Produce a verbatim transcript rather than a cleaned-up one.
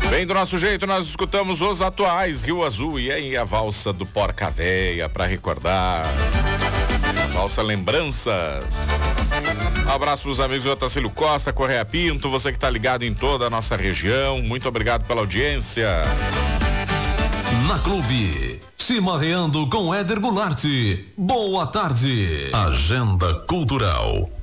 Bem do nosso jeito, nós escutamos os atuais Rio Azul e aí a valsa do Porca Véia para recordar. A valsa Lembranças. Um abraço para os amigos do Otacílio Costa, Correia Pinto, você que está ligado em toda a nossa região. Muito obrigado pela audiência. Na Clube, Chimarreando com Éder Goulart. Boa tarde. Agenda Cultural.